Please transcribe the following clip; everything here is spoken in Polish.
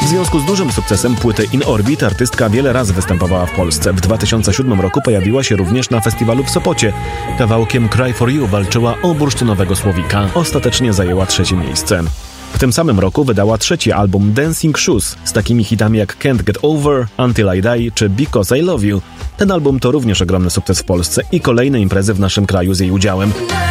W związku z dużym sukcesem płyty In Orbit artystka wiele razy występowała w Polsce. W 2007 roku pojawiła się również na festiwalu w Sopocie. Kawałkiem Cry For You walczyła o bursztynowego Słowika. Ostatecznie zajęła 3. miejsce. W tym samym roku wydała 3. album Dancing Shoes z takimi hitami jak Can't Get Over, Until I Die czy Because I Love You. Ten album to również ogromny sukces w Polsce i kolejne imprezy w naszym kraju z jej udziałem.